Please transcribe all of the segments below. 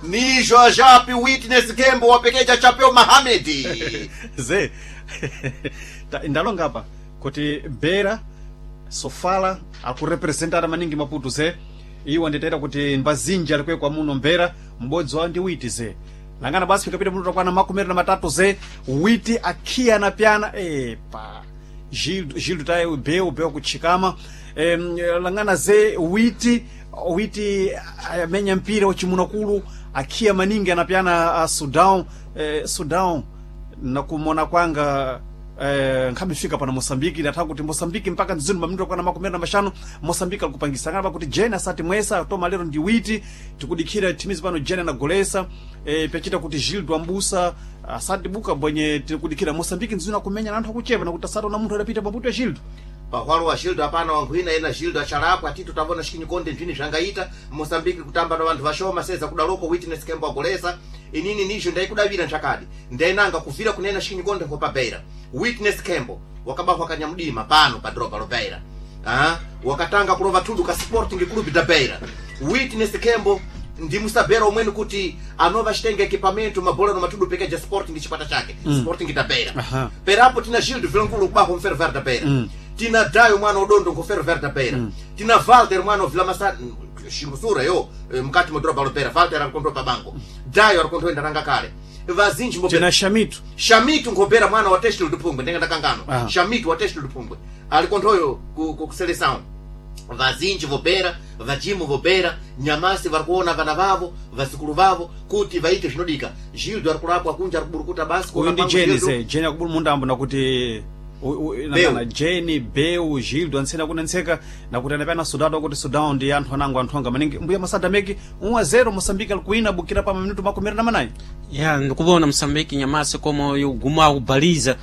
Nijo Japi Witness Kembo wapekeja chapeo Mohamed. Ze. Ndalonga hapa kuti Bera Sofala akurepresentara maningi Maputo ze. Iwo nditaita kuti mbazinji alikwe kwa muno Mbera mbodzi wa ndi Witi ze. Langana basi fikapita muno takwana makumeri na matatu ze. Witi akia na piana pa Gildo tayo beu kuchikama. Langana ze Witi amenya mpira wachimunakulu akia maningi anapiana Sudan na kumona kwanga nkabifika pana Mosambiki nataka kuti Mosambiki mpaka nzinu mamindwa kwa na makumeri na mashanu Mosambiki alikupangisa ngaba kuti Jena sati mwesa toma lero ndi Witi tukudikira timizi pano Jena na Golesa pechita kuti Gildo ambusa asati buka bwenye tukudikira Mosambiki nzinu kumenya na anthu akucheva na kutasato na munthu adapita Maputo ya Gildo pahwalo wa Gildo apana wanguina ena Gildo acharapo ati tutavona shikinyi konde ntwini zvangaita Mosambiki kutamba na vantu vashoma seza kudaloko Witness Kembo Golesa inini nisho ndaikudavira nchakadi ndainanga kuvira kunena shikinyi konde kwa Beira Witness Kembo wakabaho wakanyamudima pano pa dropa lo Beira wakatanga kulova tudu ka Sporting Club da Beira Witness Kembo ndi musabera omwenu kuti anova chitenga ekipamento mabola no matudu pekeja Sporting chipata chake Sporting da Beira perapo tina Gildo vilangulu kubaho mferver da Beira tina Dayo mwana odondo mferver da Beira tina Valder mwana Vila Masada shingusura yo mkati modropa lo Beira Valder alikontrola pa banco Dayo alikontrola ndaranga kale vazinji mbopera tina Shamitu ngopera mwana wa Teshilo Dupungwe ndenga ndakangano Shamitu wa Teshilo Dupungwe alikontrola ku seleção vazinji vopera vajimu vopera nyamasi varikuona vana vavo vasikulu vavo kuti vaite zvinodika Gildo arikulapo akunja arikuburukuta basi kwa ndi Jeni akubulu mundambo nakuti na Jeni Beu Gildo ansena kunenseka nakuti anapana Sudado kuti Sudan ndi anthu ananga maningi mbuya Masada meki 1-0 Mosambiki alikuina bukira pa minuto makumeri na manayi ndikubona Mosambiki nyamasi como yuguma ubaliza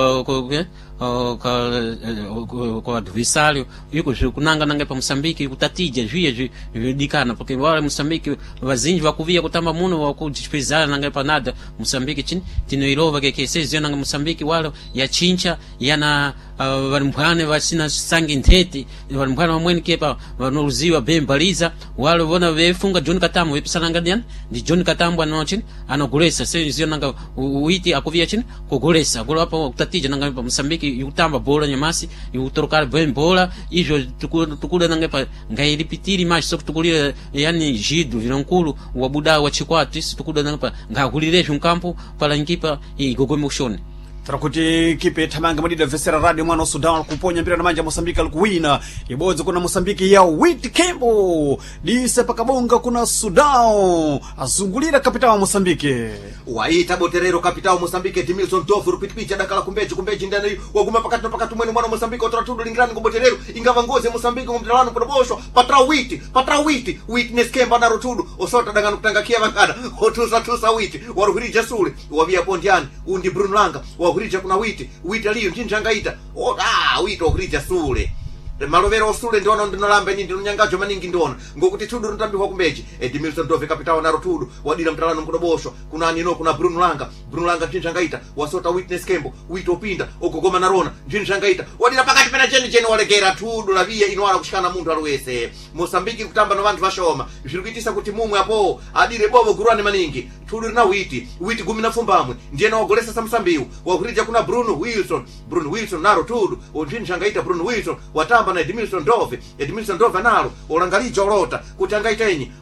kwa adversário yuko kunanga nanga pa Mosambiki kutatija jia dikana porque wale Mosambiki vazinji vakuvia kutamba muno wa kudespezana nanga pa nada Mosambiki chini tinoilova ke sezi nanga Mosambiki wale ya chincha yana vanmbwane vasina sangi ntete vanmbwane wamweni kepa vanoruziwa bembaliza wale vona vefunga John Katambo vepisananga dian ndi John Katambo anochini anogolesa sezi nanga Witi akuvia chini kugolesa gola pa kutatija nanga pa Mosambiki yutamba bola nyamasi yutorokala bem bola ijo tukula nanga pa ngairipitiri mais só tukulira yani Gildo vilankulu wa buda wa chikwatu isi tukula nanga pa ngakulire campo para nkipa igogome ushone Tarakuti kipe tamanga madida vesera radio mwana Sudan kuponya mpira na manja Mosambiki alikuwina ibozo kuna Mosambiki ya Witi Kembo dise pakabonga kuna Sudan azungulira kapitao Mosambiki waita boterero kapitao Mosambiki Edmilson Tofu rupitipicha dakala kumbeji ndani waguma pakati mwenu mwana Mosambiki otoratudu lingirani kuboterero ingava ngozi Mosambiki mumtalano kudoboshwa patra Witness Kembo na rotudu osota dangano kutangakia vakada otusa Witi waruhirija sule wavia pondiani undi Bruno Langa wahurija kuna Witi aliyo njinjangaita Witi wahurija sule malovero osule ndiona ndinolambe ndi ndinonyangajo maningi ndiona ngokuti tudu ntambiwa kumbeji Edmilson Dove kapitao naro tudu wadira mtalano mkudobosho kuna anino kuna Bruno Langa njinjangaita wasota Witness Kembo Witi opinda okogoma narona njinjangaita wadira pakati pena jeni walegera tudu la via inwala kushikana muntu alwese Mosambiki kutamba no vantu vashoma zvirikuitisa kuti mumwe apo adire bobo gurani maningi tudu na Witi gumi na fumbamwe ndiye wagolesa samsambiu wahurija kuna Bruno Wilson naro tudu njinjangaita Bruno Wilson watamba na Edmilson Dove nalo olangalija olota kuti angaitenyi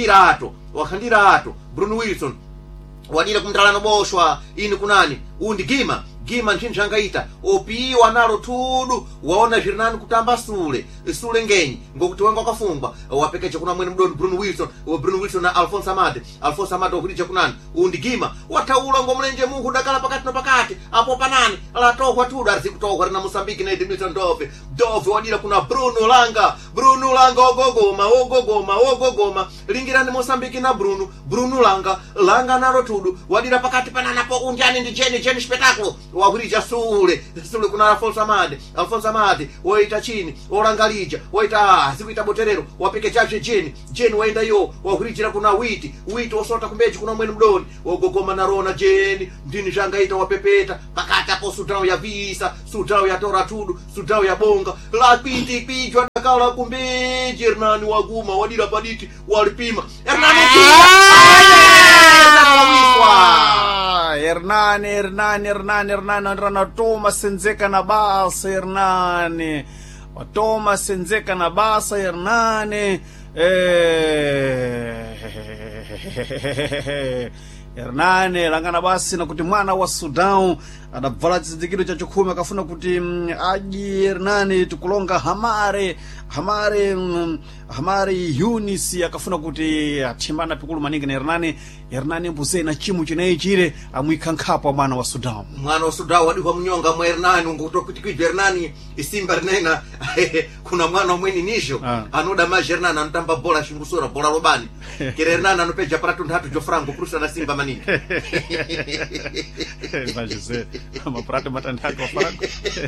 wakhandira ato Bruno Wilson wadira kumtalano boshwa ini kunani undi Gima nchinjangaita opiwa nalo tudu waona jirinani kutamba sule ngenyi ngokuti wanga wakafungwa wapekeche kuna mwene mdoni Bruno Wilson na Alphonse Amade okulija kunani undi Gima wataula ngomlenje mungu dakala pakati apo panani alatohwa tudu arzikutohwa na Mosambiki na Edmilson Dove wadira kuna Bruno Langa ogogoma lingirani Mosambiki na Bruno Langa nalo tudu wadira pakati panana po unjani ndi Jeni spectacular wahurija sule kuna Alphonse Amade waita chini olangalija waita zikuita boterero wapeke chache Jeni waenda yo wahurijira kuna Witi osota kumbeji kuna mwene mdoni wagogoma narona Jeni ndini jangaita wapepeta pakati apo Sudan ya visa Sudan ya tora tudu Sudan ya bonga la piti pijwa dakala kumbeji Hernani waguma wadira paditi walipima Hernani Hernani toma senzeka na basa Hernani watoma senzeka na basa Hernani Hernani langana basi na kuti mwana wa Sudan adabvala chizindikiro cha chikhumi akafuna kuti aji Hernani tikulonga hamari Eunice akafuna kuti athimana pikulu maningi na Hernani mbuze na chimu chineyi chire amwikhankhapo mwana wa Sudan wadiwa mnyonga mwa Hernani ngokuti kuti Hernani isimba rinena kuna mwana omweni nisho anoda maji Hernani anotamba bola shingusura bola robani kire Hernani anopeja paratu ndatu jo frango kurusa na simba maningi Imagine amaprato matandatu wa frango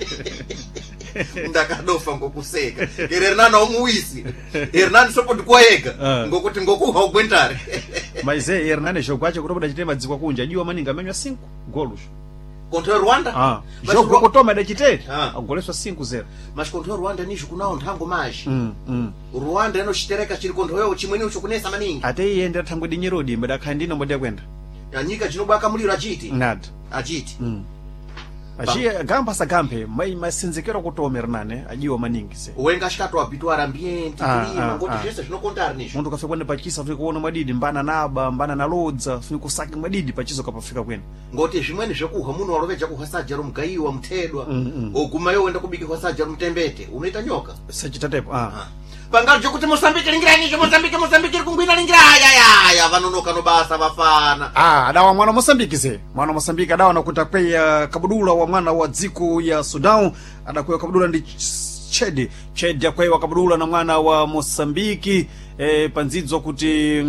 ndakadofa ngokuseka kire Hernani omuwisi Hernani sopo ndikuwaega ngokuti ngokuha ugwentare maize Hernani shokwache kutoba dachitema dzikwa kunja jiwa maninga amenywa 5 golos kontra Rwanda joko kutoma dachitete agoleswa 5-0 mas kontra Rwanda nisho kunao ntango maji Rwanda enochitereka chiri kontra chimweni ucho kunesa maningi ate iende thangwe dinyerodi mbadakhandina mbodya kwenda nyika chinobwaka muliro achiti nada achiti Ajia gamba sa gampe masinzekero kutoma Hernani ajiwa maningi se wenga shikato habituar ambiente klima ngoti zvese zvinokontara nisho muntu kafe kwenda pachisa tuli kuona madidi mbana naba mbana nalodza funi kusaka madidi pachizo kapafika kwena ngoti zvimweni zvekuha munhu waloveja kuhasaja romugaiwa mutedwa ogumayo wenda kubiki hasaja romutembete unoita nyoka sachitatepo pangali kuti Mozambique lingirani Mozambique kungwina lingira ya vanonoka no basa vafana adawa mwana Mozambique adawa nakuta kweya kabudula wa mwana wa dziko ya Sudan adakweya kabudula ndi Chedi akweya kabudula na mwana wa Mozambique panzidzo kuti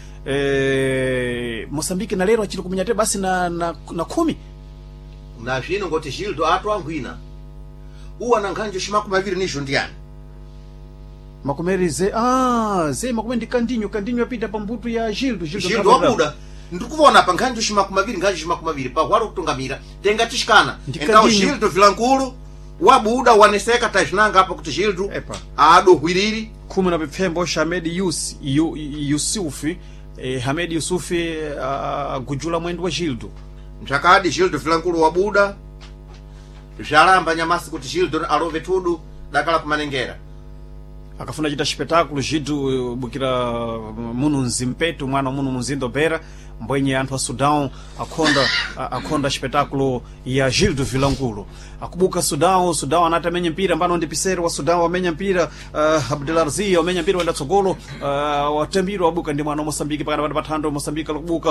Mozambique na lero achili kuminyate basi na 10 na zvino ngoti Gildo atu angwina uwa na nganjo shimaku maviri nisho ndiyani makumeri ze makumeri kandinyo apita pambuto ya Gildo wabuda ndikuona pa nganjo shimakumaviri pa hwaro kutungamira tenga tishikana engao Gildo vilankulu wabuda waneseka tajinanga hapa kuti Gildo ado hwiriri 10 na pifembo Hamed Yusufi Hamed Yusufi gujula mwendo wa Gildo mchakadi Gildo vilankulu wabuda jaramba nyamasi kuti Gildo alove tudu dakala kumanengera akafuna chita espetáculo jitu bukira munu nzimpetu mwana munu munzindo bera mbwenye anthu a Sudan akonda espetáculo ya Gildo Vilankulu akubuka Sudan anata menye mpira mbano ndi pisero wa Sudan wamenya mpira Abdelaziz wamenya mpira wenda tsogolo watambiro wabuka ndi mwana wa Mozambique pakana patando Mozambique akubuka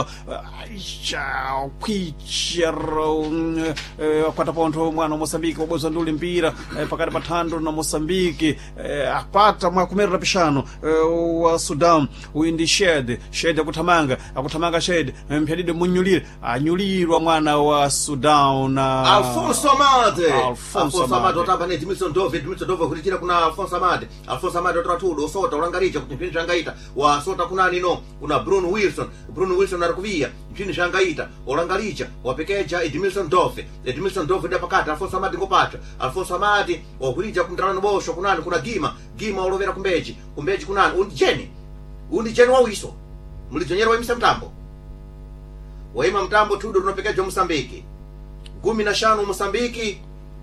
kwichero akwata pontho mwana wa Mozambique waboza nduli mpira pakana patando na Mozambique apata mwakumera pishano wa Sudan uindi Shed akutamanga Shed mpyadide munyulire anyulirwa mwana wa Sudan na Alfonso Amade otamba ne Edmilson Dove kulichira kuna Alfonso Amade otratudo osota ulangaricha kuti mpini changaita wasota kuna nino kuna Bruno Wilson arikuvia mpini changaita ulangaricha wapekeja Edmilson Dove ndi pakati Alfonso Amade ngopacha Alfonso Amade wakulija kumdrano bosho kunani kuna Gima olovera kumbeji kunani undi jeni wawiso mulijonyera waimisa mtambo waima mtambo tudo runopekeja Mozambique 15 Mozambique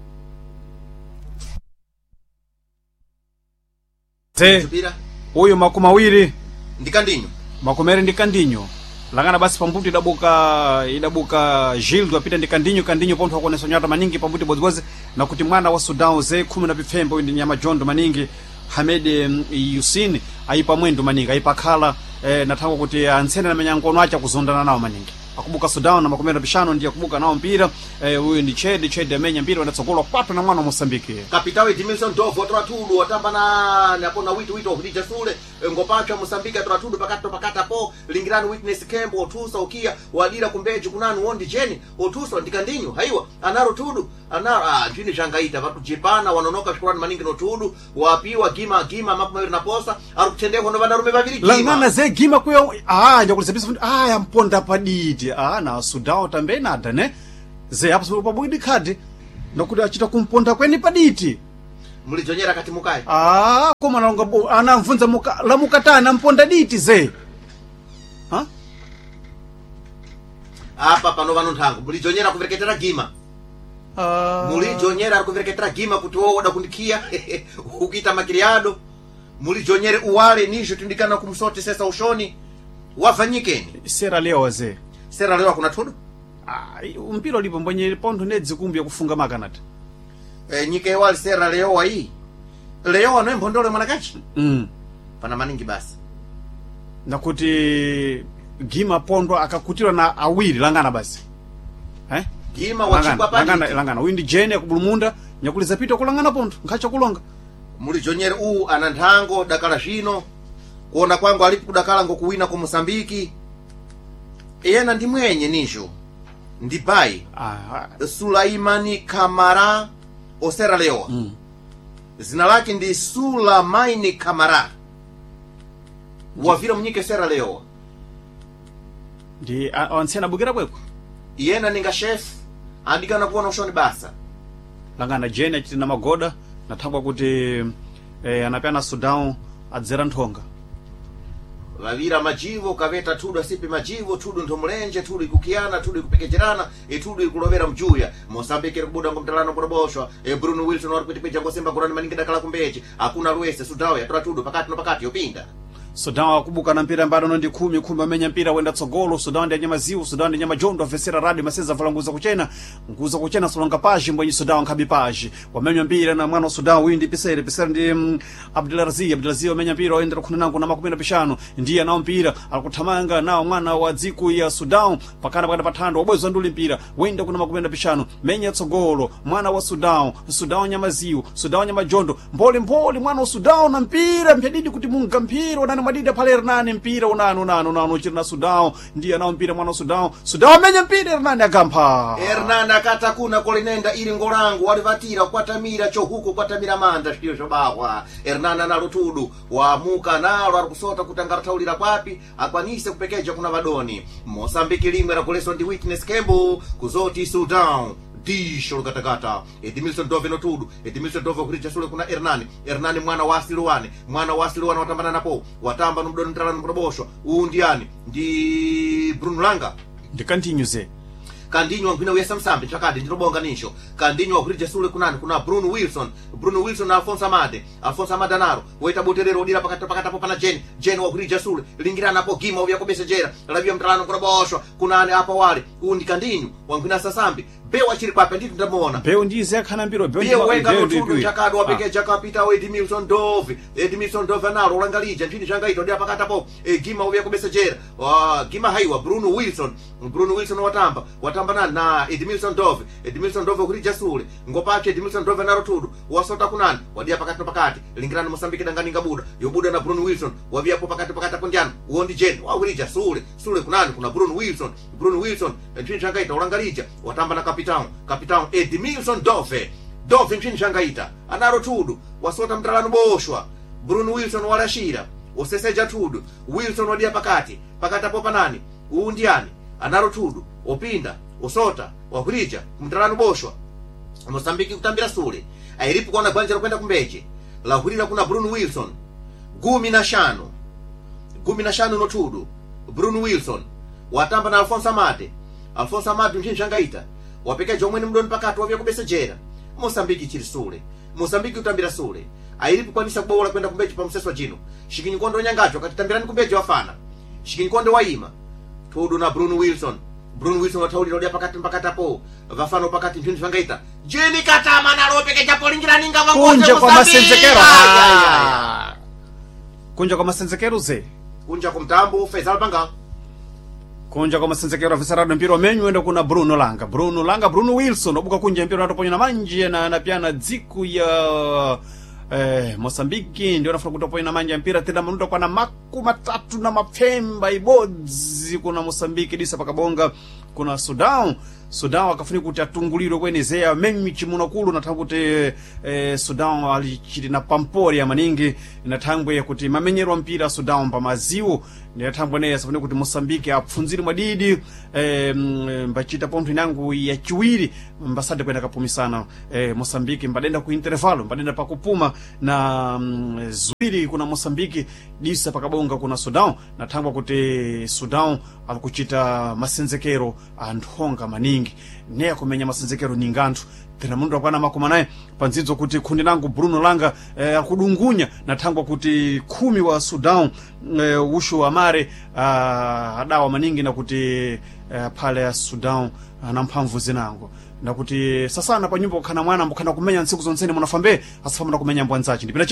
uyu makumawiri ndikandinyo ndikandinyo langana basi pambuti idabuka Gildo apita ndikandinyo pontho akuonesa nyata maningi pambuti bodzibodzi na kuti mwana wa Sudan ze 10 na pifembo ndi nyama jondo maningi Hamed Yusin aipa mwendo maningi aipakhala nathango kuti ansene na menyangono acha kuzondana nawo maningi akubuka Sudan na makumera pishano ndiye akubuka nao mpira huyu ndi Chedi amenya mpira wanatsogolo 4 na mwana wa Mozambique kapitawe Edmilson Dove otratudo watamba na pona wito ohudija sule ngopacha Mozambique otratudo pakata po lingirani Witness Kembo otusa ukia wadira kumbeji kunani wondi jeni otusa ndikandinyo haiwa anaro tudu jini jangaita vatu jipana wanonoka shukurani maningi no tudu wapiwa Gima makumawiri na posa arukutendeko no vandarume vaviri Gima langana ze Gima kuyo njakulizabisa yamponda padidi na Sudan tambe nada ne ze hapo pabudi kadi nokuti achita kumponda kweni paditi mulijonyera kati mukai koma naonga anamvunza la mukatana mponda diti ze apa pano vano nthango mulijonyera kuvereketera gima mulijonyera kuvereketera gima kuti woda kundikia ukita makiriado mulijonyere uwale nisho tindikana kumsoti sesa ushoni wafanyikeni Sierra Leone Sierra Leone kuna tudo mpira ulipo mbonye pontho nedzikumbi yakufunga makanata nyike wali Sierra Leone hii leo ano mbondole mwanakachi pana maningi basi nakuti gima pondo akakutirwa na awiri langana basi gima wachikwa pani langana windi jene kubulumunda nyakuliza pito kulangana pondo nkhacha kulonga mulijonyere ana nthango dakala zvino kuona kwangu alipo kudakala ngokuwina ku Mosambiki yena ndi mwenye nisho ndi pai Sulaimani Kamara o Sierra Leone zina lake ndi Sulaiman Kamara wavira mnyike Sierra Leone ndi ansena bugera bweko yena ninga chef andikana kuona ushoni basa langana jene chitina magoda nathangwa kuti anapana Sudan adzera nthonga vavira majivo kaveta tudu asipi majivo tudu ntomulenje tudu ikukiana tudu ikupekecherana tudu ikulovera mjuya Mosambike kubuda ngomtalano kuroboshwa Bruno Wilson warikuitipeja ngosemba kurani maningi dakala kumbeche hakuna ruwese Sudan yatora tudu pakati no pakati yopinda Sudan wakubuka na mpira mbado no ndi 10 amenya mpira wenda tsogolo Sudan ndi nyama ziu Sudan ndi nyama jondo afesera radi maseza valanguza kuchena solonga paji mbonyi Sudan nkhabi paji wamenya mpira na mwana Sudan windi pisere ndi Abdulaziz wamenya mpira wenda kunanango na 15 ndiye nao mpira akuthamanga nao mwana wa dziku ya Sudan pakana pathando wabwezo nduli mpira wenda kuna 15 menya tsogolo mwana wa Sudan nyama ziu Sudan nyama jondo mbole mwana wa Sudan na mpira mpyadidi kuti munga mpira unani madida pale Hernani mpira unano chirina Sudan ndiye nao mpira mwana Sudan menya mpira Hernani agampa Hernani akata kuna kolinenda ili ngolangu walivatira kwatamira chohuko kwatamira manda shkiyo shobahwa Hernani analo tudu wamuka nalo alikusota kutangara taulira kwapi akwanise kupekeja kuna vadoni Mosambiki limwe rakuleso ndi Witness Kembo kuzoti Sudan disho lukatakata Edmilson Dove no tudu Edmilson Dove kuricha sule kuna Hernani mwana wa Siluane watambana napo watamba numdoni mtalani mkurobosho uundiani ndi Bruno Langa ndi continuze Kandinyo wangwina uya samsambi chakadi ndilobonga nisho Kandinyo wakurija sule kunani kuna Bruno Wilson na Alfonso Amade naro weta boterero udira pakata popana Jane wakurija sule lingirana hapo gima uvya kubese jera lavia mtalano kurobosho kunani hapa wale undi Kandinyo wangwina sasambi bewa chiri kwape nditu ndamuona bewa ndize akhana mbiro bewa wenga notudu chakadi wapekeja kapita we Edmilson Dove naro ulangalija ntini changaito udira pakata po gima uvya kubese jera gima haiwa Bruno Wilson watamba na Edmilson Dove kurija sule ngopache Edmilson Dove naro tudu wasota kunani wadia pakati lingirana Mosambiki danganinga buda na Bruno Wilson wavia po pakati pondiano uondi Jane wakurija sule kunani kuna Bruno Wilson ntini changaito ulangalija watamba na kapitao Edmilson Dove ntini changaita anaro tudu wasota mtalano boshwa Bruno Wilson walashira oseseja tudu Wilson wadia pakati popa nani uundiani anaro tudu opinda osota wakurija mtalano boshwa Mosambiki kutambira sule airipu kuona gwanja kwenda kumbeche la hurira kuna Bruno Wilson gumi na shano no tudu Bruno Wilson watamba na Alfonso Amade mchini changaita wapekeja omweni mdoni pakati wavya kubese jera Mosambiki chiri sule Mosambiki utambira sule airipu kwanisa kubola kwenda kumbeche pa mseswa jino shikinikondo nyangacho katitambirani kumbeche wafana shikinikondo waima tudu na Bruno Wilson wataulira udia pakati hapo vafano pakati mchini changaita jeni katama nalo pekeja polingirani nga vangoze kunja kwa masenzekero ze kunja kwa mtambo Faisal Banga kunja kwa masenzekero afisarado mpira menyu enda kuna Bruno Wilson obuka kunja mpira natoponya na manje na piana dziku ya Mosambiki ndio nafuna kutoponya na manje mpira tena manuta kwa na maku matatu na mapemba ibodzi kuna Mosambiki disa pakabonga kuna Sudan wakafuni kuti atunguliro kwenezea menyu chimunakulu nathakuti Sudan alichiti na pampori ya maningi nathangwe kuti mamenyero mpira Sudan pamaziwo nathangwe ne yasafune kuti Mosambiki apfunziri mwadidi mbachita pontho inangu ya chiwiri mbasade kwenda kapumisana Mosambiki mbadenda ku intervalo mbadenda pakupuma na zuwiri kuna Mosambiki disa pakabonga kuna Sudan nathangwa kuti Sudan alikuchita masenzekero anthonga maningi neya kumenya masenzekero ninga anthu tena mundu akwana makoma naye panzidzo kuti khundi langu Bruno Langa akudungunya nathangwa kuti 10 wa Sudan ushu amare adawa maningi na kuti phale ya Sudan na mphamvu zinango na kuti sasana pa nyumba kukhana mwana mbukhana kumenya ntsiku zonsene munafambe asafamba kumenya mbwanzachi ndipina